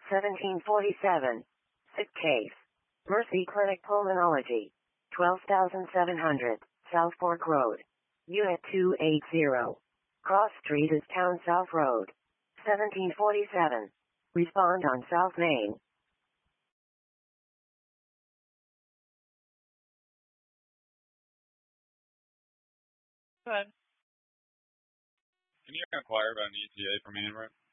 1747. Sick case. Mercy Clinic Pulmonology. 12,700, South Fork Road. Unit 280. Cross Street is Town South Road. 1747. Respond on South Main. Go ahead. Can you inquire about an ETA for Main Road?